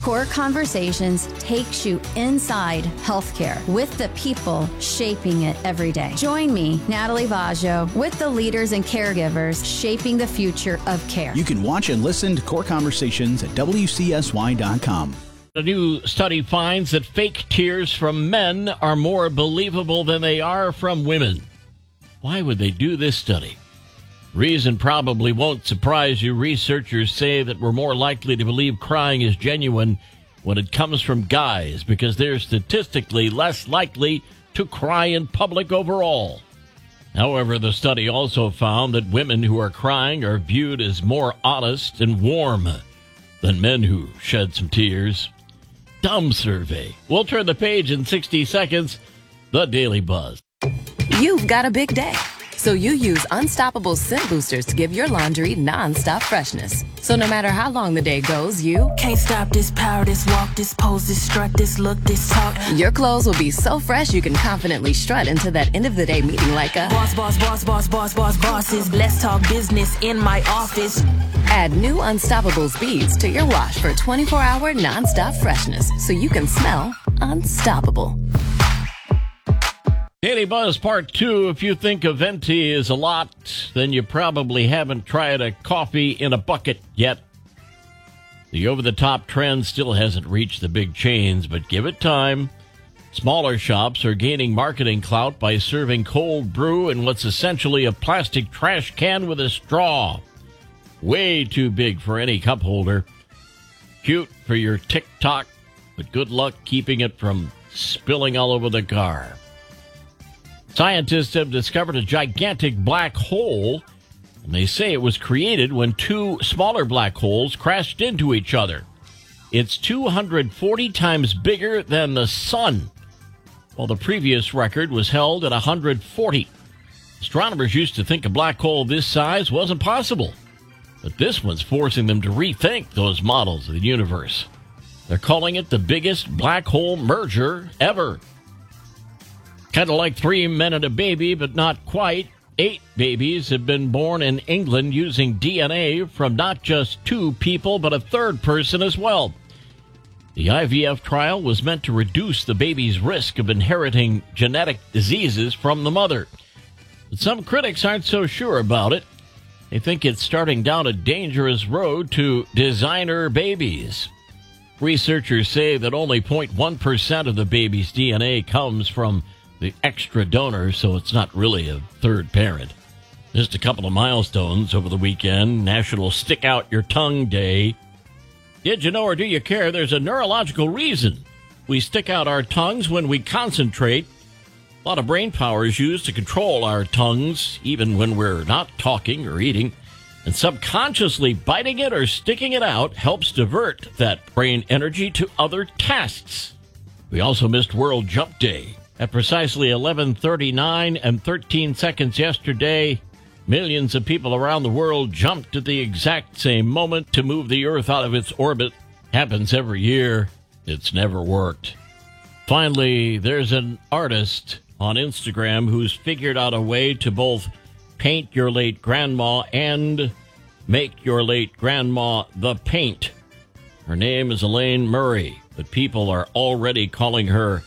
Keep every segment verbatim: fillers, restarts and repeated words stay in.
Core Conversations takes you inside healthcare with the people shaping it every day. Join me, Natalie Vaggio, with the leaders and caregivers shaping the future of care. You can watch and listen to Core Conversations at W C S Y dot com. A new study finds that fake tears from men are more believable than they are from women. Why would they do this study? Reason probably won't surprise you. Researchers say that we're more likely to believe crying is genuine when it comes from guys because they're statistically less likely to cry in public overall. However, the study also found that women who are crying are viewed as more honest and warm than men who shed some tears. Dumb survey. We'll turn the page in sixty seconds. The Daily Buzz. You've got a big day, so you use Unstoppable Scent Boosters to give your laundry nonstop freshness. So no matter how long the day goes, you can't stop this power, this walk, this pose, this strut, this look, this talk. Your clothes will be so fresh you can confidently strut into that end of the day meeting like a boss, boss, boss, boss, boss, boss, bosses. Let's talk business in my office. Add new Unstoppable Beads to your wash for twenty-four hour nonstop freshness so you can smell unstoppable. Daily Buzz Part two. If you think a venti is a lot, then you probably haven't tried a coffee in a bucket yet. The over-the-top trend still hasn't reached the big chains, but give it time. Smaller shops are gaining marketing clout by serving cold brew in what's essentially a plastic trash can with a straw. Way too big for any cup holder. Cute for your TikTok, but good luck keeping it from spilling all over the car. Scientists have discovered a gigantic black hole, and they say it was created when two smaller black holes crashed into each other. It's two hundred forty times bigger than the sun, while the previous record was held at one hundred forty. Astronomers used to think a black hole this size wasn't possible, but this one's forcing them to rethink those models of the universe. They're calling it the biggest black hole merger ever. Kind of like three men and a baby, but not quite. Eight babies have been born in England using D N A from not just two people, but a third person as well. The I V F trial was meant to reduce the baby's risk of inheriting genetic diseases from the mother. But some critics aren't so sure about it. They think it's starting down a dangerous road to designer babies. Researchers say that only zero point one percent of the baby's D N A comes from the extra donor, so it's not really a third parent. Just a couple of milestones over the weekend. National Stick Out Your Tongue Day. Did you know or do you care? There's a neurological reason we stick out our tongues when we concentrate. A lot of brain power is used to control our tongues, even when we're not talking or eating. And subconsciously biting it or sticking it out helps divert that brain energy to other tasks. We also missed World Jump Day. At precisely eleven thirty-nine and thirteen seconds yesterday, millions of people around the world jumped at the exact same moment to move the Earth out of its orbit. Happens every year. It's never worked. Finally, there's an artist on Instagram who's figured out a way to both paint your late grandma and make your late grandma the paint. Her name is Elaine Murray, but people are already calling her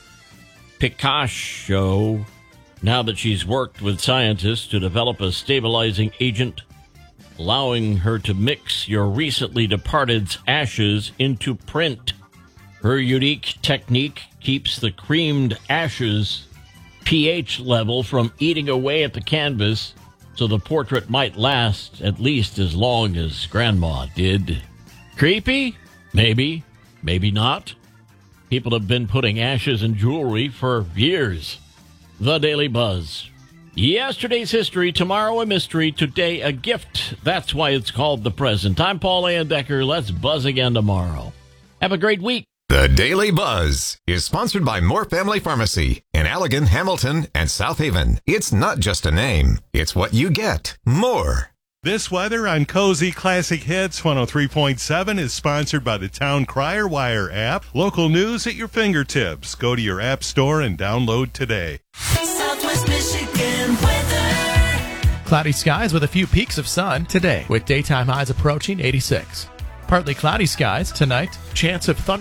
Picasso now that she's worked with scientists to develop a stabilizing agent, allowing her to mix your recently departed's ashes into print. Her unique technique keeps the creamed ashes pH level from eating away at the canvas, so the portrait might last at least as long as Grandma did. Creepy? Maybe. Maybe not. People have been putting ashes in jewelry for years. The Daily Buzz. Yesterday's history, tomorrow a mystery, today a gift. That's why it's called The Present. I'm Paul Landecker. Let's buzz again tomorrow. Have a great week. The Daily Buzz is sponsored by Moore Family Pharmacy in Allegan, Hamilton, and South Haven. It's not just a name. It's what you get. More. This weather on Cozy Classic Hits one oh three point seven is sponsored by the Town Crier Wire app. Local news at your fingertips. Go to your app store and download today. Southwest Michigan weather. Cloudy skies with a few peaks of sun today, with daytime highs approaching eighty-six. Partly cloudy skies tonight. Chance of thunder.